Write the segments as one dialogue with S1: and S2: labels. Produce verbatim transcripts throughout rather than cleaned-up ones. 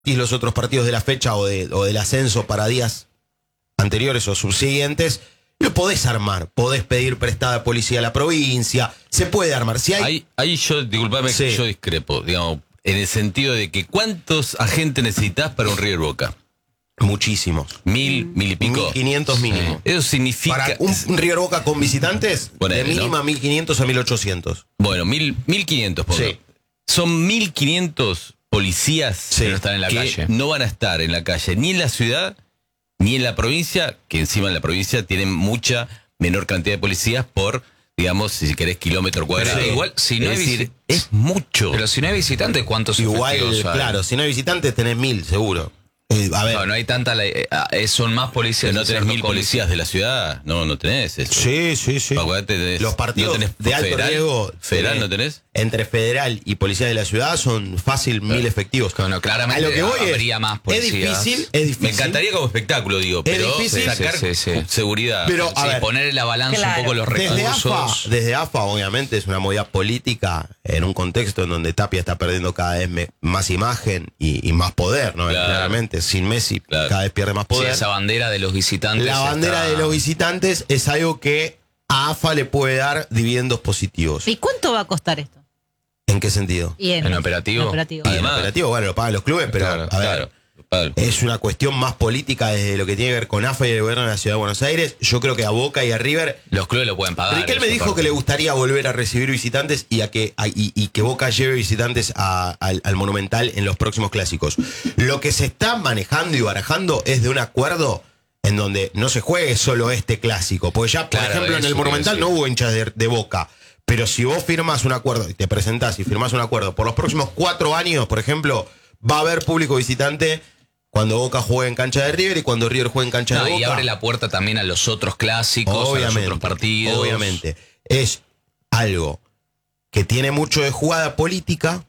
S1: y los otros partidos de la fecha o, de, o del ascenso para días anteriores o subsiguientes, lo podés armar, podés pedir prestada policía a la provincia, se puede armar. Si hay...
S2: Ahí, ahí yo, disculpame, sí. yo discrepo, digamos, en el sentido de que ¿cuántos agentes necesitas para un River Boca?
S1: Muchísimos.
S2: Mil, mil y pico.
S1: Mil quinientos mínimo.
S2: Sí. Eso significa...
S1: Para un, un River Boca con visitantes, bueno, de mínima ¿no? mil quinientos a mil ochocientos.
S2: Bueno, mil, mil quinientos, por sí. Son mil quinientos policías
S3: sí. que no están en la
S2: que
S3: calle.
S2: No van a estar en la calle, ni en la ciudad, ni en la provincia, que encima en la provincia tienen mucha menor cantidad de policías por, digamos, si querés, kilómetro cuadrado.
S3: Pero igual, si no
S2: es
S3: hay
S2: decir, es mucho.
S3: Pero si no hay visitantes, ¿cuántos
S1: igual,
S3: efectivos hay?
S1: Claro, si no hay visitantes tenés mil, seguro. Eh, a ver.
S3: No, no hay tanta... Eh, son más policías.
S2: ¿No tenés mil policías de la ciudad? No, no tenés eso.
S1: Sí, sí, sí.
S2: Tenés,
S1: los partidos
S2: ¿no tenés
S1: de alto
S2: federal,
S1: riesgo...
S2: ¿Federal no tenés?
S1: Entre federal y policía de la ciudad son fácil claro. mil efectivos.
S3: Bueno, claramente
S1: a lo que voy
S3: habría
S1: es,
S3: más policías.
S1: Es difícil, es difícil.
S2: Me encantaría como espectáculo, digo, pero
S1: es difícil
S2: sacar
S3: sí, sí, sí.
S2: seguridad.
S3: Pero, a sí, ver, poner en la balanza claro. un poco los recursos.
S1: Desde AFA, desde AFA, obviamente, es una movida política en un contexto en donde Tapia está perdiendo cada vez me, más imagen y, y más poder, ¿no? Claro. Claramente, sin Messi claro. cada vez pierde más poder.
S3: Sí, esa bandera de los visitantes.
S1: La bandera
S3: está...
S1: de los visitantes es algo que a AFA le puede dar dividendos positivos.
S4: ¿Y cuánto va a costar esto?
S1: ¿En qué sentido?
S4: Y en,
S3: en operativo.
S4: En operativo.
S1: Y en operativo, bueno, lo pagan los clubes, pero
S3: claro,
S1: a ver,
S3: claro.
S1: Es una cuestión más política desde lo que tiene que ver con AFA y el gobierno de la Ciudad de Buenos Aires. Yo creo que a Boca y a River...
S3: Los clubes lo pueden pagar.
S1: Riquelme me dijo parte. que le gustaría volver a recibir visitantes y, a que, a, y, y que Boca lleve visitantes a, al, al Monumental en los próximos clásicos. Lo que se está manejando y barajando es de un acuerdo en donde no se juegue solo este clásico. Porque ya, por claro, ejemplo, en el Monumental no hubo hinchas de, de Boca. Pero si vos firmás un acuerdo y te presentás y firmás un acuerdo, por los próximos cuatro años, por ejemplo, va a haber público visitante cuando Boca juegue en cancha de River y cuando River juegue en cancha no, de Boca.
S3: Y abre la puerta también a los otros clásicos, obviamente, a los otros partidos.
S1: Obviamente. Es algo que tiene mucho de jugada política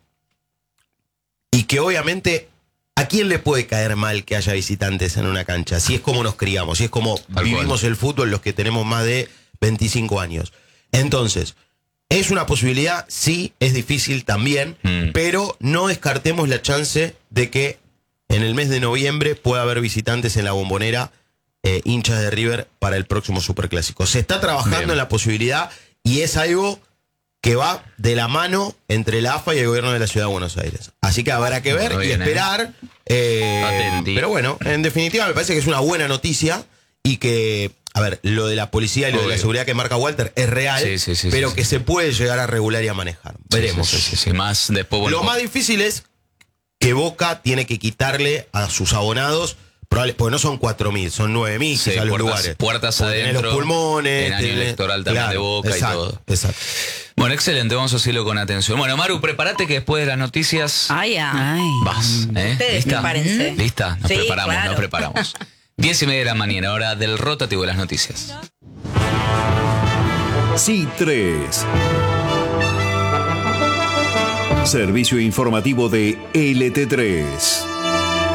S1: y que obviamente... ¿A quién le puede caer mal que haya visitantes en una cancha? Si es como nos criamos, si es como Tal vivimos cual. el fútbol los que tenemos más de veinticinco años. Entonces... ¿Es una posibilidad? Sí, es difícil también, mm. pero no descartemos la chance de que en el mes de noviembre pueda haber visitantes en la Bombonera, eh, hinchas de River para el próximo Superclásico. Se está trabajando Bien. en la posibilidad y es algo que va de la mano entre la AFA y el gobierno de la Ciudad de Buenos Aires. Así que habrá que ver Muy y bien, esperar. Eh, pero bueno, en definitiva me parece que es una buena noticia y que... A ver, lo de la policía y lo Obvio. de la seguridad que marca Walter es real, sí, sí, sí, pero sí, que sí. se puede llegar a regular y a manejar. Veremos.
S3: Sí, sí, sí, sí. Más después, bueno,
S1: lo más difícil es que Boca tiene que quitarle a sus abonados, probable, porque no son cuatro mil, son nueve mil
S3: sí,
S1: quizás los
S3: puertas,
S1: lugares.
S3: Puertas adentro,
S1: tenés los pulmones.
S3: En año
S1: tenés,
S3: electoral también
S1: claro,
S3: de Boca
S1: exacto,
S3: y todo.
S1: Exacto.
S3: Bueno, excelente, vamos a hacerlo con atención. Bueno, Maru, prepárate que después de las noticias...
S4: Ay, ay.
S3: Vas, ¿eh?
S4: Ustedes
S3: ¿Lista?
S4: prepárense.
S3: ¿Lista? Nos
S4: sí,
S3: preparamos,
S4: claro.
S3: nos preparamos. Diez y media de la mañana, hora del rotativo de las noticias.
S5: C tres. Servicio informativo de L T tres.